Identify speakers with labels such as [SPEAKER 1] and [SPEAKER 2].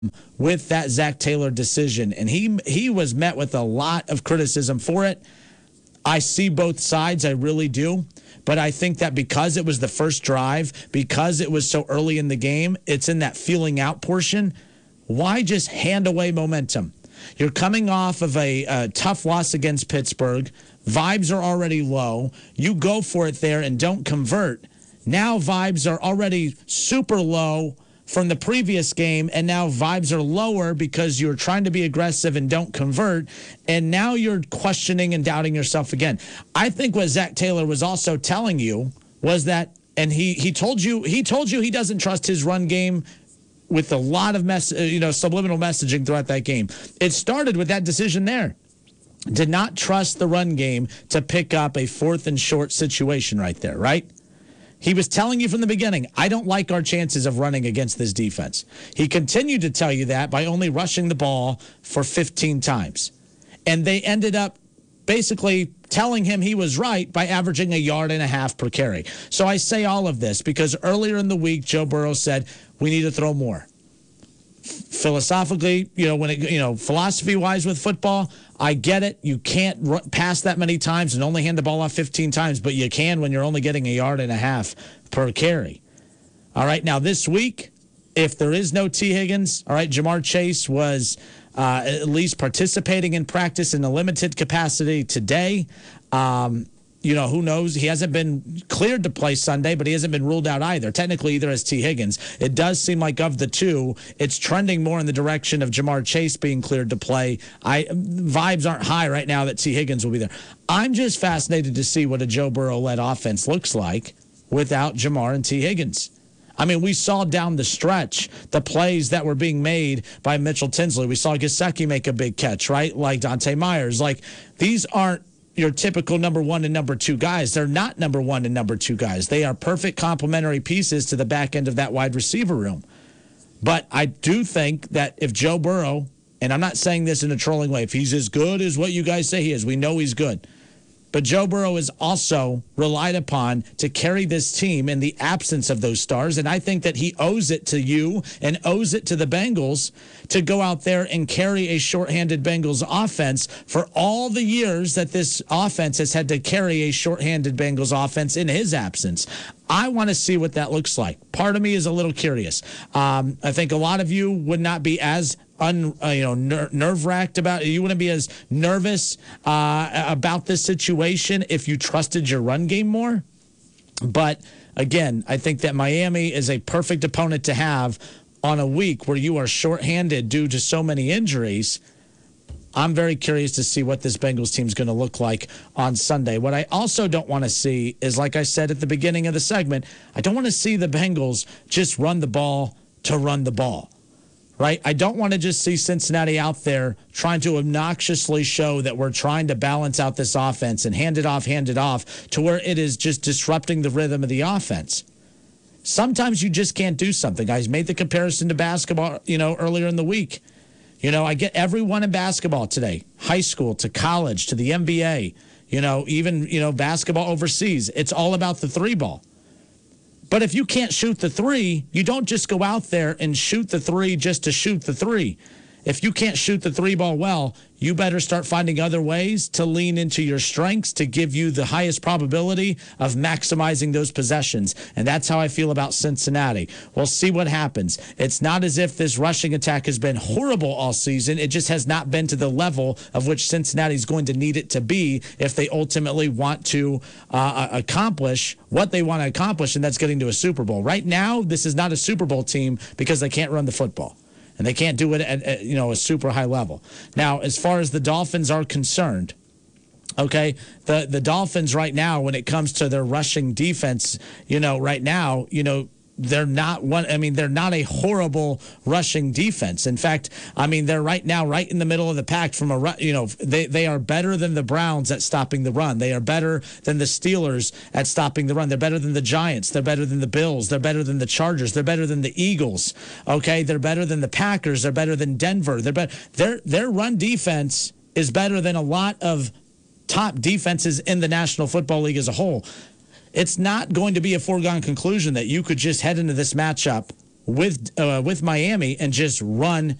[SPEAKER 1] with that Zach Taylor decision, and he was met with a lot of criticism for it. I see both sides, I really do. But I think that because it was the first drive, because it was so early in the game, it's in that feeling out portion. Why just hand away momentum? You're coming off of a tough loss against Pittsburgh. Vibes are already low. You go for it there and don't convert. Now vibes are already super low from the previous game, and now vibes are lower because you're trying to be aggressive and don't convert, and now you're questioning and doubting yourself again. I think what Zach Taylor was also telling you was that, and he told you he doesn't trust his run game with a lot of subliminal messaging throughout that game. It started with that decision there. Did not trust the run game to pick up a 4th and short situation right there, right? He was telling you from the beginning, I don't like our chances of running against this defense. He continued to tell you that by only rushing the ball for 15 times. And they ended up basically telling him he was right by averaging 1.5 yards per carry. So I say all of this because earlier in the week, Joe Burrow said, we need to throw more. Philosophically, philosophy-wise with football, I get it. You can't pass that many times and only hand the ball off 15 times, but you can when you're only getting 1.5 yards per carry. All right, now this week, if there is no T. Higgins, all right, Ja'Marr Chase was at least participating in practice in a limited capacity today. Who knows? He hasn't been cleared to play Sunday, but he hasn't been ruled out either. Technically, either as T. Higgins. It does seem like of the two, it's trending more in the direction of Ja'Marr Chase being cleared to play. Vibes aren't high right now that T. Higgins will be there. I'm just fascinated to see what a Joe Burrow-led offense looks like without Ja'Marr and T. Higgins. I mean, we saw down the stretch the plays that were being made by Mitchell Tinsley. We saw Gesicki make a big catch, right? Like Dante Myers. Like, these aren't your typical number 1 and number 2 guys. They're not number 1 and number 2 guys. They are perfect complementary pieces to the back end of that wide receiver room. But I do think that if Joe Burrow, and I'm not saying this in a trolling way, if he's as good as what you guys say he is, we know he's good. But Joe Burrow is also relied upon to carry this team in the absence of those stars. And I think that he owes it to you and owes it to the Bengals to go out there and carry a shorthanded Bengals offense for all the years that this offense has had to carry a shorthanded Bengals offense in his absence. I want to see what that looks like. Part of me is a little curious. I think a lot of you would not be as nerve-wracked about it. You wouldn't be as nervous about this situation if you trusted your run game more. But again, I think that Miami is a perfect opponent to have on a week where you are shorthanded due to so many injuries. I'm very curious to see what this Bengals team is going to look like on Sunday. What I also don't want to see is, like I said at the beginning of the segment, I don't want to see the Bengals just run the ball to run the ball. Right? I don't want to just see Cincinnati out there trying to obnoxiously show that we're trying to balance out this offense and hand it off to where it is just disrupting the rhythm of the offense. Sometimes you just can't do something. I made the comparison to basketball, earlier in the week. I get everyone in basketball today, high school to college to the NBA, even basketball overseas. It's all about the 3-ball. But if you can't shoot the 3, you don't just go out there and shoot the 3 just to shoot the 3. If you can't shoot the 3-ball well, you better start finding other ways to lean into your strengths to give you the highest probability of maximizing those possessions. And that's how I feel about Cincinnati. We'll see what happens. It's not as if this rushing attack has been horrible all season. It just has not been to the level of which Cincinnati is going to need it to be if they ultimately want to accomplish what they want to accomplish, and that's getting to a Super Bowl. Right now, this is not a Super Bowl team because they can't run the football. And they can't do it at a super high level. Now, as far as the Dolphins are concerned, okay, the Dolphins right now, when it comes to their rushing defense, right now, they're not they're not a horrible rushing defense. In fact, they're right now right in the middle of the pack from they are better than the Browns at stopping the run. They are better than the Steelers at stopping the run. They're better than the Giants. They're better than the Bills. They're better than the Chargers. They're better than the Eagles. Okay, they're better than the Packers. They're better than Denver. Their run defense is better than a lot of top defenses in the National Football League as a whole. It's not going to be a foregone conclusion that you could just head into this matchup with Miami and just run